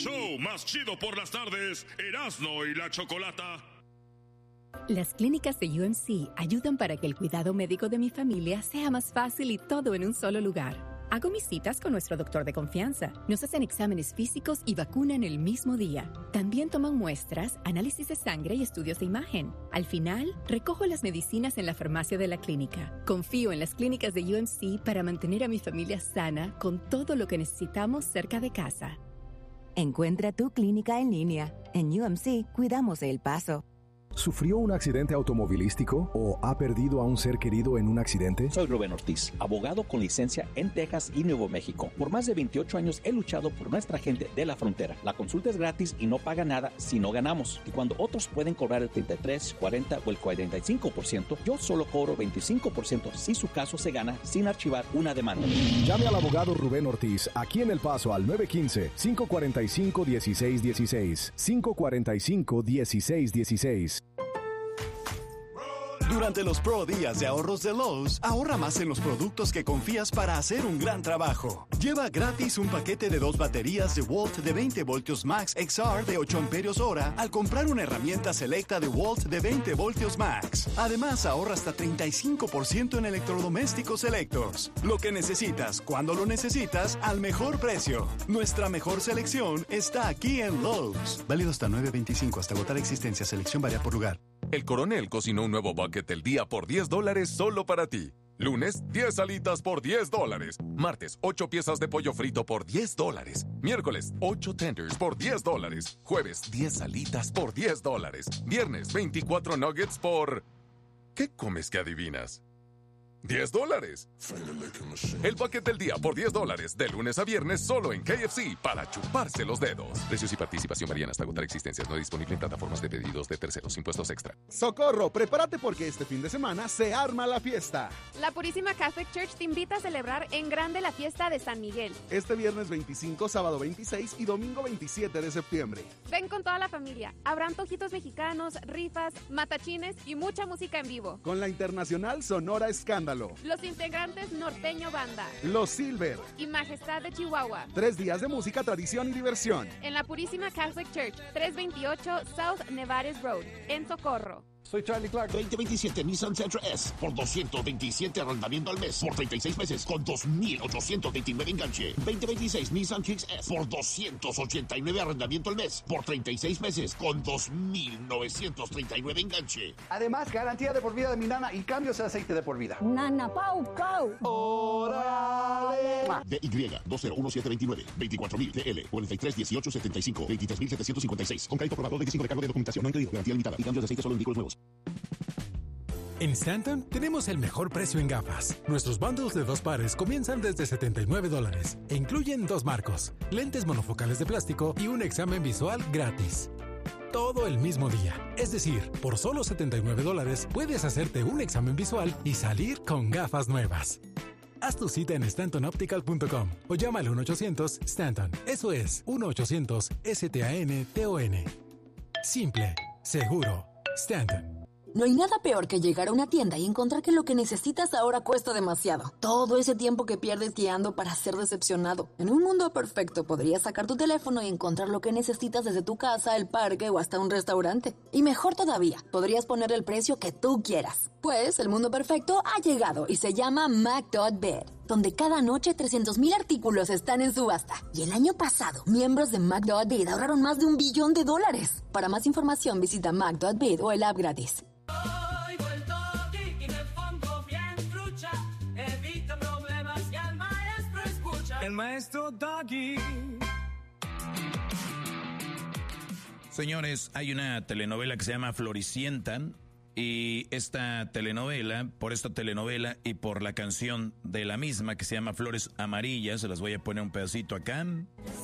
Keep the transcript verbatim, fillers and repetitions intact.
show más chido por las tardes, Erasmo y la Chocolata. Las clínicas de U M C ayudan para que el cuidado médico de mi familia sea más fácil y todo en un solo lugar. Hago mis citas con nuestro doctor de confianza. Nos hacen exámenes físicos y vacunan el mismo día. También toman muestras, análisis de sangre y estudios de imagen. Al final, recojo las medicinas en la farmacia de la clínica. Confío en las clínicas de U M C para mantener a mi familia sana con todo lo que necesitamos cerca de casa. Encuentra tu clínica en línea. En U M C cuidamos de El Paso. ¿Sufrió un accidente automovilístico o ha perdido a un ser querido en un accidente? Soy Rubén Ortiz, abogado con licencia en Texas y Nuevo México. Por más de veintiocho años he luchado por nuestra gente de la frontera. La consulta es gratis y no paga nada si no ganamos. Y cuando otros pueden cobrar el treinta y tres, cuarenta o el cuarenta y cinco por ciento, yo solo cobro veinticinco por ciento si su caso se gana sin archivar una demanda. Llame al abogado Rubén Ortiz aquí en El Paso al nueve uno cinco, cinco cuatro cinco, uno seis uno seis. cinco cuatro cinco, uno seis uno seis. Durante los Pro Días de Ahorros de Lowe's, ahorra más en los productos que confías para hacer un gran trabajo. Lleva gratis un paquete de dos baterías de Walt de veinte voltios Max X R de ocho amperios hora al comprar una herramienta selecta de Walt de veinte voltios Max. Además, ahorra hasta treinta y cinco por ciento en electrodomésticos selectos. Lo que necesitas, cuando lo necesitas, al mejor precio. Nuestra mejor selección está aquí en Lowe's. Válido hasta nueve veinticinco, hasta agotar existencia. Selección varía por lugar. El Coronel cocinó un nuevo bucket del día por diez dólares solo para ti. Lunes, diez alitas por diez dólares. Martes, ocho piezas de pollo frito por diez dólares. Miércoles, ocho tenders por diez dólares. Jueves, diez alitas por diez dólares. Viernes, veinticuatro nuggets por... ¿Qué comes que adivinas? diez dólares. El paquete del día por diez dólares. De lunes a viernes solo en K F C para chuparse los dedos. Precios y participación varían hasta agotar existencias. No disponible en plataformas de pedidos de terceros. Impuestos extra. ¡Socorro! Prepárate porque este fin de semana se arma la fiesta. La Purísima Catholic Church te invita a celebrar en grande la fiesta de San Miguel. Este viernes veinticinco, sábado veintiséis y domingo veintisiete de septiembre. Ven con toda la familia. Habrá antojitos mexicanos, rifas, matachines y mucha música en vivo. Con la internacional Sonora Escándalo. Los integrantes Norteño Banda. Los Silver. Y Majestad de Chihuahua. Tres días de música, tradición y diversión. En la Purísima Catholic Church, trescientos veintiocho South Nevares Road, en Socorro. Soy Charlie Clark. veinte veintisiete Nissan Sentra S por doscientos veintisiete arrendamiento al mes por treinta y seis meses con dos mil ochocientos veintinueve enganche. veinte veintiséis Nissan Kicks S por doscientos ochenta y nueve arrendamiento al mes por treinta y seis meses con dos mil novecientos treinta y nueve enganche. Además, garantía de por vida de mi nana y cambios de aceite de por vida. Nana Pau Pau. ¡Órale! D Y dos cero uno siete veintinueve, veinticuatro mil T L, cuarenta y tres dieciocho setenta y cinco, veintitrés mil setecientos cincuenta y seis. Con crédito aprobado, veinticinco de cargo de documentación no incluido, garantía limitada y cambios de aceite solo en vehículos nuevos. En Stanton tenemos el mejor precio en gafas. Nuestros bundles de dos pares comienzan desde setenta y nueve dólares e incluyen dos marcos, lentes monofocales de plástico y un examen visual gratis. Todo el mismo día. Es decir, por solo setenta y nueve dólares puedes hacerte un examen visual y salir con gafas nuevas. Haz tu cita en stanton optical punto com o llama al uno ochocientos Stanton. Eso es uno ochocientos S T A N T O N. Simple, seguro, Stanton. No hay nada peor que llegar a una tienda y encontrar que lo que necesitas ahora cuesta demasiado. Todo ese tiempo que pierdes guiando para ser decepcionado. En un mundo perfecto podrías sacar tu teléfono y encontrar lo que necesitas desde tu casa, el parque o hasta un restaurante. Y mejor todavía, podrías poner el precio que tú quieras. Pues el mundo perfecto ha llegado y se llama Mac.bed, donde cada noche trescientos mil artículos están en subasta. Y el año pasado, miembros de Mac.bed ahorraron más de un billón de dólares. Para más información visita Mac.bed o el app gratis. El maestro Doggy. Señores, hay una telenovela que se llama Floricienta y esta telenovela, por esta telenovela y por la canción de la misma que se llama Flores Amarillas, se las voy a poner un pedacito acá.